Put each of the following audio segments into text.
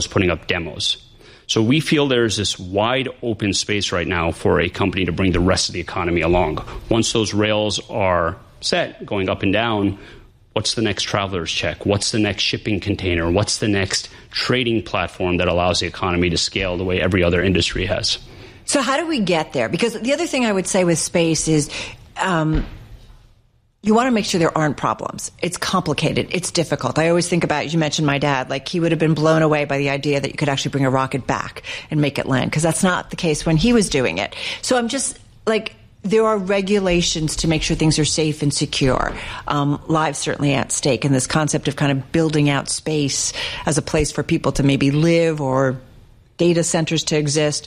putting up demos. So we feel there's this wide open space right now for a company to bring the rest of the economy along. Once those rails are set, going up and down, what's the next traveler's check? What's the next shipping container? What's the next trading platform that allows the economy to scale the way every other industry has? So how do we get there? Because the other thing I would say with space is you want to make sure there aren't problems. It's complicated. It's difficult. I always think about, you mentioned my dad, like he would have been blown away by the idea that you could actually bring a rocket back and make it land, because that's not the case when he was doing it. So I'm just like, there are regulations to make sure things are safe and secure. Lives certainly at stake, and this concept of kind of building out space as a place for people to maybe live or data centers to exist.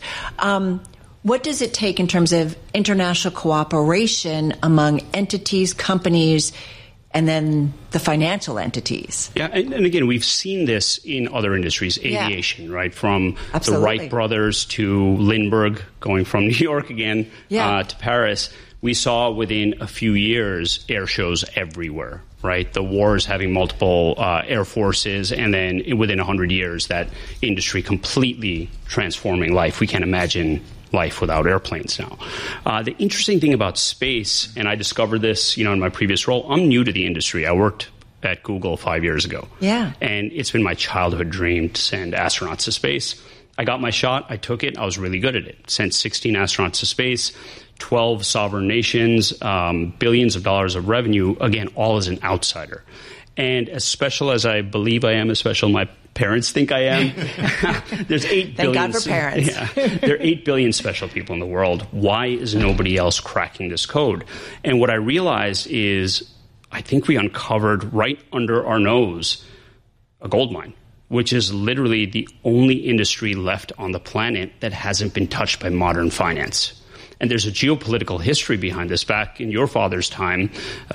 What does it take in terms of international cooperation among entities, companies, and then the financial entities? Yeah, and again, we've seen this in other industries, aviation, right? From Absolutely. the Wright brothers to Lindbergh, going from New York again to Paris. We saw within a few years air shows everywhere, right? The wars having multiple air forces, and then within 100 years, that industry completely transforming life. We can't imagine life without airplanes now. The interesting thing about space, and I discovered this, in my previous role, I'm new to the industry. I worked at Google 5 years ago. Yeah. And it's been my childhood dream to send astronauts to space. I got my shot. I took it. I was really good at it. Sent 16 astronauts to space, 12 sovereign nations, billions of dollars of revenue, again, all as an outsider. And as special as I believe I am, as special my parents think I am, there's 8 billion. Thank God for parents. There are 8 billion special people in the world. Why is nobody else cracking this code? And what I realized is I think we uncovered right under our nose a gold mine, which is literally the only industry left on the planet that hasn't been touched by modern finance. And there's a geopolitical history behind this. Back in your father's time,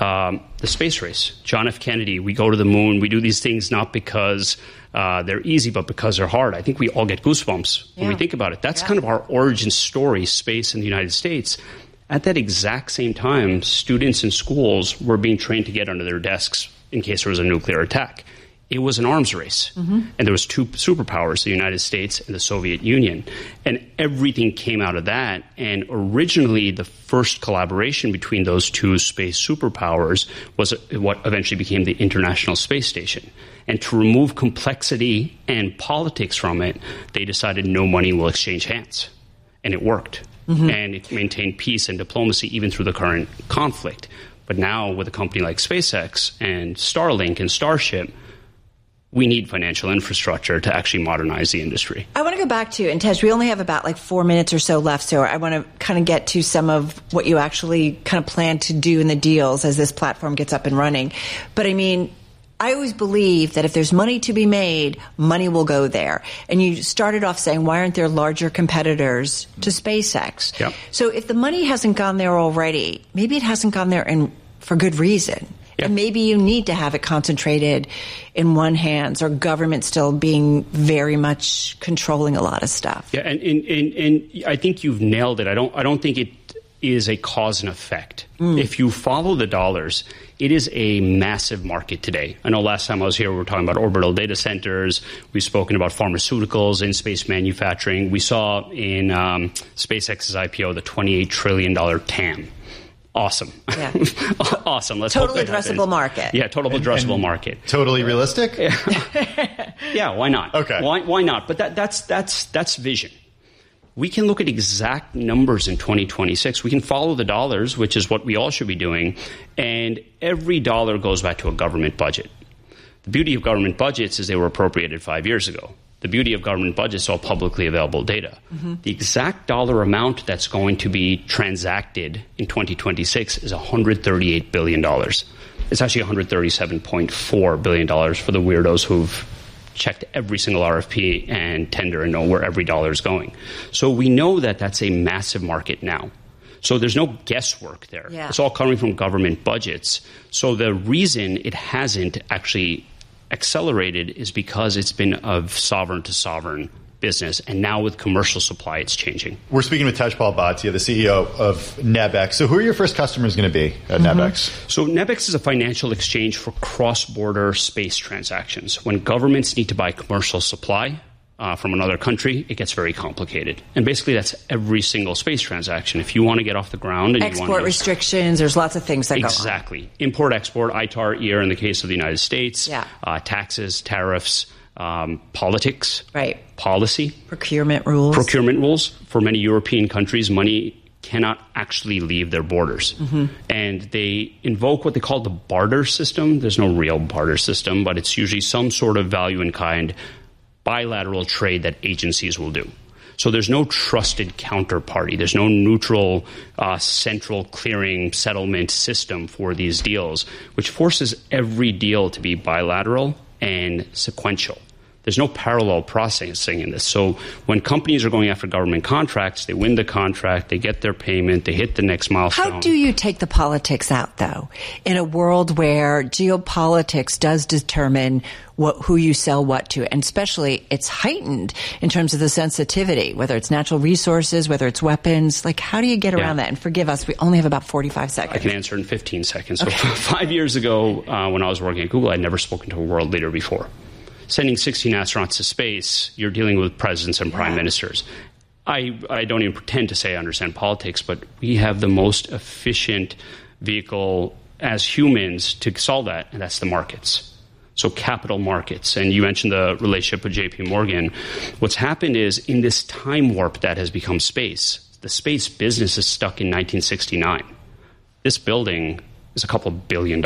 the space race, John F. Kennedy, we go to the moon. We do these things not because they're easy, but because they're hard. I think we all get goosebumps when we think about it. That's kind of our origin story, space in the United States. At that exact same time, students in schools were being trained to get under their desks in case there was a nuclear attack. It was an arms race. Mm-hmm. And there was two superpowers, the United States and the Soviet Union. And everything came out of that. And originally, the first collaboration between those two space superpowers was what eventually became the International Space Station. And to remove complexity and politics from it, they decided no money will exchange hands. And it worked. Mm-hmm. And it maintained peace and diplomacy even through the current conflict. But now, with a company like SpaceX and Starlink and Starship, we need financial infrastructure to actually modernize the industry. I want to go back to, and Tej, we only have about 4 minutes or so left, so I want to kind of get to some of what you actually kind of plan to do in the deals as this platform gets up and running. But I mean, I always believe that if there's money to be made, money will go there. And you started off saying, why aren't there larger competitors to SpaceX? Yep. So if the money hasn't gone there already, maybe it hasn't gone there for good reason. Yeah. And maybe you need to have it concentrated in one hands, or government still being very much controlling a lot of stuff. Yeah, and I think you've nailed it. I don't think it is a cause and effect. If you follow the dollars, it is a massive market today. I know last time I was here, we were talking about orbital data centers. We've spoken about pharmaceuticals, in-space manufacturing. We saw in SpaceX's IPO the $28 trillion TAM. Awesome. Yeah. Awesome. Let's totally hope that addressable happens. market. Yeah, total addressable market. Totally realistic? Yeah, why not? Okay. Why not? But that's vision. We can look at exact numbers in 2026. We can follow the dollars, which is what we all should be doing, and every dollar goes back to a government budget. The beauty of government budgets is they were appropriated 5 years ago. The beauty of government budgets is all publicly available data. Mm-hmm. The exact dollar amount that's going to be transacted in 2026 is $138 billion. It's actually $137.4 billion for the weirdos who've checked every single RFP and tender and know where every dollar is going. So we know that that's a massive market now. So there's no guesswork there. Yeah. It's all coming from government budgets. So the reason it hasn't actually accelerated is because it's been of sovereign to sovereign business, and now with commercial supply, it's changing. We're speaking with Tejpal Bhatia, the CEO of Nebex. So who are your first customers going to be at Nebex? So Nebex is a financial exchange for cross-border space transactions. When governments need to buy commercial supply, from another country, it gets very complicated. And basically that's every single space transaction. If you want to get off the ground and export you want to restrictions, there's lots of things that go on. Exactly. Import, export, ITAR, EAR in the case of the United States, taxes, tariffs, politics, policy. Procurement rules. For many European countries, money cannot actually leave their borders. And they invoke what they call the barter system. There's no real barter system, but it's usually some sort of value in kind bilateral trade that agencies will do. So there's no trusted counterparty. There's no neutral central clearing settlement system for these deals, which forces every deal to be bilateral and sequential. There's no parallel processing in this. So when companies are going after government contracts, they win the contract, they get their payment, they hit the next milestone. How do you take the politics out, though, in a world where geopolitics does determine who you sell what to? And especially it's heightened in terms of the sensitivity, whether it's natural resources, whether it's weapons. Like, how do you get around that? And forgive us, we only have about 45 seconds. I can answer in 15 seconds. So 5 years ago, when I was working at Google, I'd never spoken to a world leader before. Sending 16 astronauts to space, you're dealing with presidents and prime ministers. I don't even pretend to say I understand politics, but we have the most efficient vehicle as humans to solve that, and that's the markets. So capital markets. And you mentioned the relationship with JP Morgan. What's happened is in this time warp that has become space, the space business is stuck in 1969. This building is a couple of $1 billion.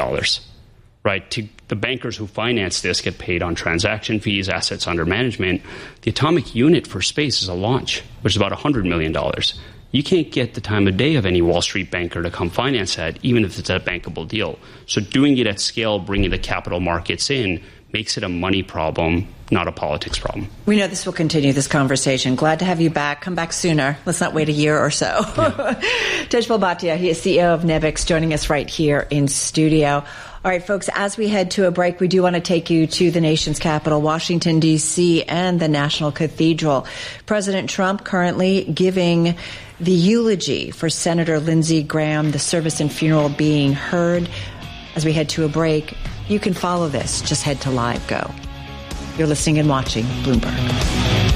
Right? The bankers who finance this get paid on transaction fees, assets under management. The atomic unit for space is a launch, which is about $100 million. You can't get the time of day of any Wall Street banker to come finance that, even if it's a bankable deal. So doing it at scale, bringing the capital markets in, makes it a money problem, not a politics problem. We know this will continue, this conversation. Glad to have you back. Come back sooner. Let's not wait a year or so. Yeah. Tejpal Bhatia, he is CEO of Nevix, joining us right here in studio. All right, folks, as we head to a break, we do want to take you to the nation's capital, Washington, D.C., and the National Cathedral. President Trump currently giving the eulogy for Senator Lindsey Graham, the service and funeral being heard. As we head to a break, you can follow this. Just head to LiveGo. You're listening and watching Bloomberg.